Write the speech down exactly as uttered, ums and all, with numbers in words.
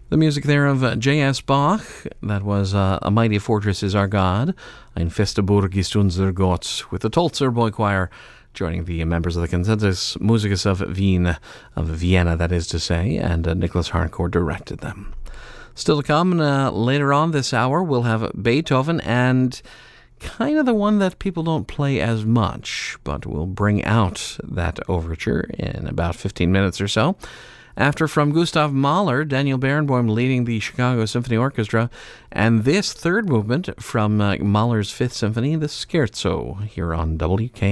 The music there of uh, J S. Bach. That was uh, A Mighty Fortress is Our God, Ein feste Burg ist unser Gott, with the Tolzer Boy Choir joining the members of the Concertus Musicus of Wien, of Vienna, that is to say, and uh, Nicholas Harncourt directed them. Still to come uh, later on this hour, we'll have Beethoven, and kind of the one that people don't play as much, but we'll bring out that overture in about fifteen minutes or so. After, from Gustav Mahler, Daniel Barenboim leading the Chicago Symphony Orchestra, and this third movement from uh, Mahler's Fifth Symphony, the Scherzo, here on W K.